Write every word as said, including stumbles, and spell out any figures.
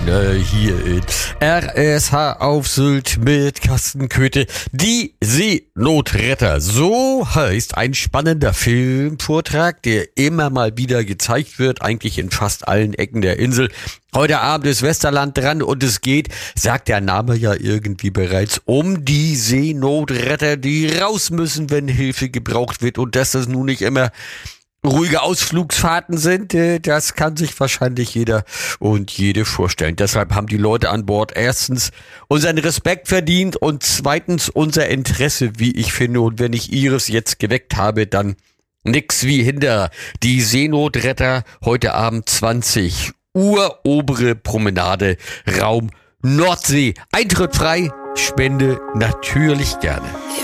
Kleiner hier in R S H auf Sylt mit Carsten Köthe. Die Seenotretter, so heißt ein spannender Filmvortrag, der immer mal wieder gezeigt wird, eigentlich in fast allen Ecken der Insel. Heute Abend ist Westerland dran und es geht, sagt der Name ja irgendwie bereits, um die Seenotretter, die raus müssen, wenn Hilfe gebraucht wird, und dass das nun nicht immer ruhige Ausflugsfahrten sind, das kann sich wahrscheinlich jeder und jede vorstellen. Deshalb haben die Leute an Bord erstens unseren Respekt verdient und zweitens unser Interesse, wie ich finde. Und wenn ich Ihres jetzt geweckt habe, dann nix wie hinter. Die Seenotretter heute Abend zwanzig Uhr, obere Promenade, Raum Nordsee. Eintritt frei, Spende natürlich gerne.